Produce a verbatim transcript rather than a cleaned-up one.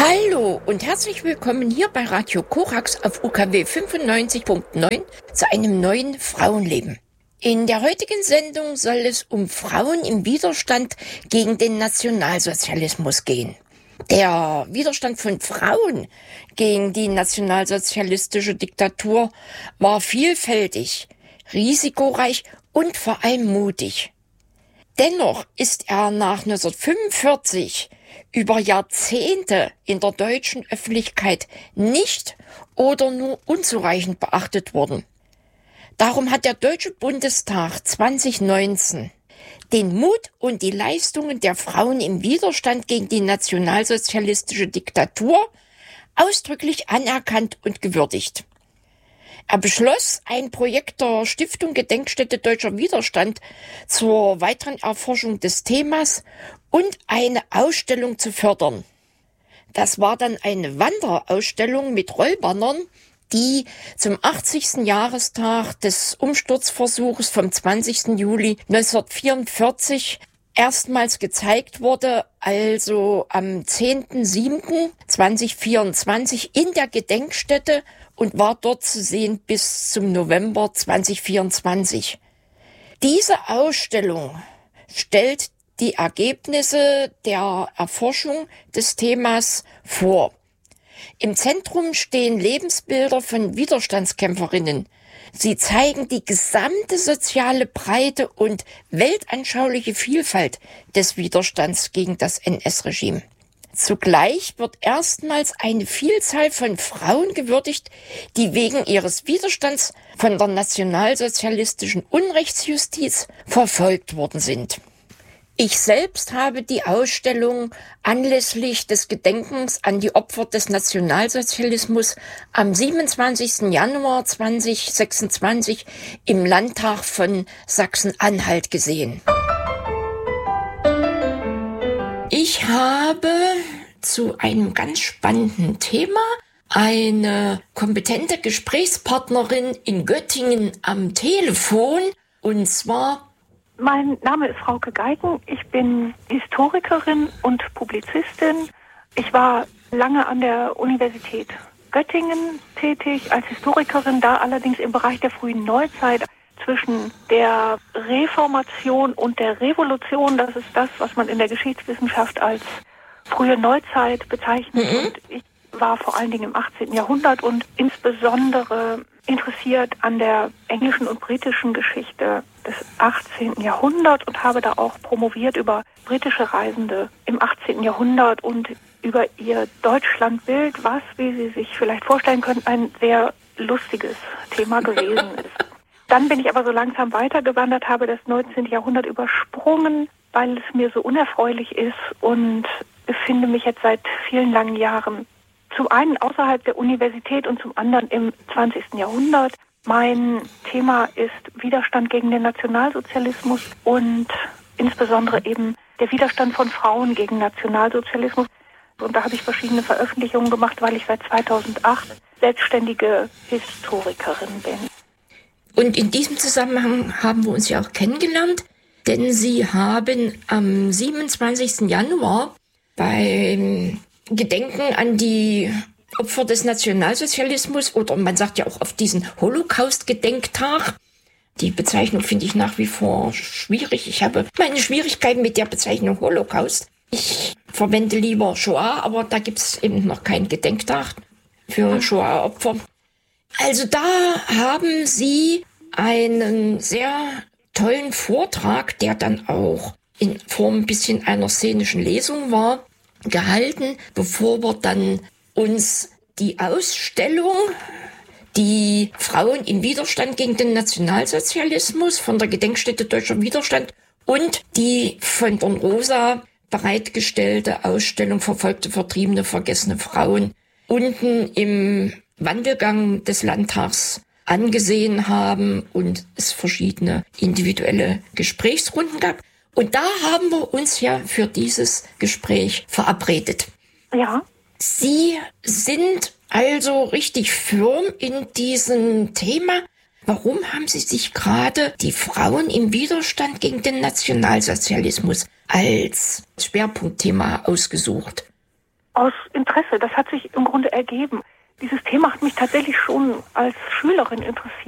Hallo und herzlich willkommen hier bei Radio Korax auf U K W fünfundneunzig Komma neun zu einem neuen Frauenleben. In der heutigen Sendung soll es um Frauen im Widerstand gegen den Nationalsozialismus gehen. Der Widerstand von Frauen gegen die nationalsozialistische Diktatur war vielfältig, risikoreich und vor allem mutig. Dennoch ist er nach neunzehnhundertfünfundvierzig über Jahrzehnte in der deutschen Öffentlichkeit nicht oder nur unzureichend beachtet worden. Darum hat der Deutsche Bundestag zwanzig neunzehn den Mut und die Leistungen der Frauen im Widerstand gegen die nationalsozialistische Diktatur ausdrücklich anerkannt und gewürdigt. Er beschloss, ein Projekt der Stiftung Gedenkstätte Deutscher Widerstand zur weiteren Erforschung des Themas und eine Ausstellung zu fördern. Das war dann eine Wanderausstellung mit Rollbannern, die zum achtzigsten Jahrestag des Umsturzversuches vom zwanzigsten Juli neunzehnhundertvierundvierzig erstmals gezeigt wurde, also am zehnten siebten zweitausendvierundzwanzig in der Gedenkstätte und war dort zu sehen bis zum November zweitausendvierundzwanzig. Diese Ausstellung stellt die Ergebnisse der Erforschung des Themas vor. Im Zentrum stehen Lebensbilder von Widerstandskämpferinnen. Sie zeigen die gesamte soziale Breite und weltanschauliche Vielfalt des Widerstands gegen das N S-Regime. Zugleich wird erstmals eine Vielzahl von Frauen gewürdigt, die wegen ihres Widerstands von der nationalsozialistischen Unrechtsjustiz verfolgt worden sind. Ich selbst habe die Ausstellung anlässlich des Gedenkens an die Opfer des Nationalsozialismus am siebenundzwanzigsten Januar zweitausendsechsundzwanzig im Landtag von Sachsen-Anhalt gesehen. Ich habe zu einem ganz spannenden Thema eine kompetente Gesprächspartnerin in Göttingen am Telefon, und zwar... Mein Name ist Frauke Geigen, ich bin Historikerin und Publizistin. Ich war lange an der Universität Göttingen tätig als Historikerin, da allerdings im Bereich der frühen Neuzeit zwischen der Reformation und der Revolution. Das ist das, was man in der Geschichtswissenschaft als frühe Neuzeit bezeichnet. Mhm. Und ich war vor allen Dingen im achtzehnten Jahrhundert und insbesondere interessiert an der englischen und britischen Geschichte des achtzehnten Jahrhunderts und habe da auch promoviert über britische Reisende im achtzehnten Jahrhundert und über ihr Deutschlandbild, was, wie Sie sich vielleicht vorstellen können, ein sehr lustiges Thema gewesen ist. Dann bin ich aber so langsam weitergewandert, habe das neunzehnte Jahrhundert übersprungen, weil es mir so unerfreulich ist, und befinde mich jetzt seit vielen langen Jahren zum einen außerhalb der Universität und zum anderen im zwanzigsten Jahrhundert. Mein Thema ist Widerstand gegen den Nationalsozialismus und insbesondere eben der Widerstand von Frauen gegen Nationalsozialismus. Und da habe ich verschiedene Veröffentlichungen gemacht, weil ich seit zweitausendacht selbstständige Historikerin bin. Und in diesem Zusammenhang haben wir uns ja auch kennengelernt, denn Sie haben am siebenundzwanzigsten Januar beim Gedenken an die Opfer des Nationalsozialismus, oder man sagt ja auch auf diesen Holocaust-Gedenktag. Die Bezeichnung finde ich nach wie vor schwierig. Ich habe meine Schwierigkeiten mit der Bezeichnung Holocaust. Ich verwende lieber Shoah, aber da gibt es eben noch keinen Gedenktag für Shoah-Opfer. Also da haben Sie einen sehr tollen Vortrag, der dann auch in Form ein bisschen einer szenischen Lesung war, gehalten, bevor wir dann uns die Ausstellung, die Frauen im Widerstand gegen den Nationalsozialismus von der Gedenkstätte Deutscher Widerstand und die von der Rosa bereitgestellte Ausstellung Verfolgte, Vertriebene, Vergessene Frauen unten im Wandelgang des Landtags angesehen haben und es verschiedene individuelle Gesprächsrunden gab. Und da haben wir uns ja für dieses Gespräch verabredet. Ja. Sie sind also richtig firm in diesem Thema. Warum haben Sie sich gerade die Frauen im Widerstand gegen den Nationalsozialismus als Schwerpunktthema ausgesucht? Aus Interesse, das hat sich im Grunde ergeben. Dieses Thema hat mich tatsächlich schon als Schülerin interessiert.